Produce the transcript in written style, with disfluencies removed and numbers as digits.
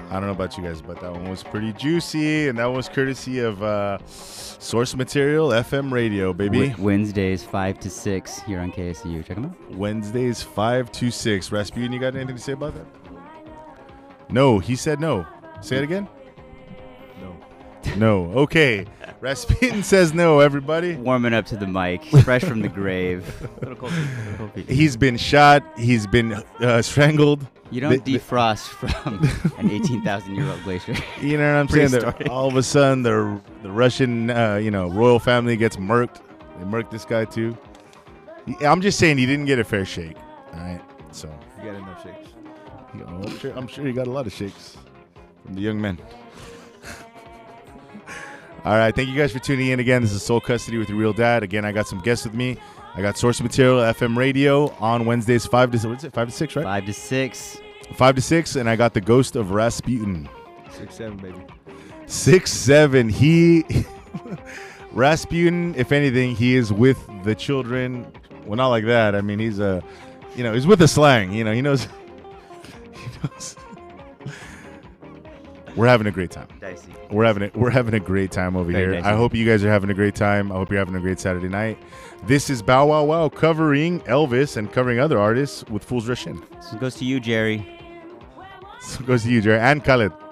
I don't know about you guys, but that one was pretty juicy, and that was courtesy of Source Material FM Radio, baby. Wednesdays 5 to 6 here on KSU. Check them out. Wednesdays 5 to 6. Rasputin, you got anything to say about that? No, he said no. Say it again. No. Okay. Rasputin says no, everybody. Warming up to the mic, fresh from the grave. He's been shot. He's been strangled. You don't defrost from an 18,000-year-old glacier. You know what I'm saying? All of a sudden, the Russian, royal family gets murked. They murked this guy too. I'm just saying he didn't get a fair shake. All right, so he got enough shakes. I'm sure he got a lot of shakes from the young men. All right, thank you guys for tuning in again. This is Soul Custody with your real dad. Again, I got some guests with me. I got Source Material FM Radio on Wednesdays 5 to 6, right? 5 to 6. 5 to 6, and I got the Ghost of Rasputin. 6'7", baby. 6'7". Rasputin, if anything, he is with the children. Well, not like that. I mean, he's he's with the slang. He knows. We're having a great time. Dicey. We're having a great time over Very here. dicey. I hope you guys are having a great time. I hope you're having a great Saturday night. This is Bow Wow Wow covering Elvis and covering other artists with Fools Rush In. This goes to you, Jerry. So it goes to you, Jerry, and Khaled.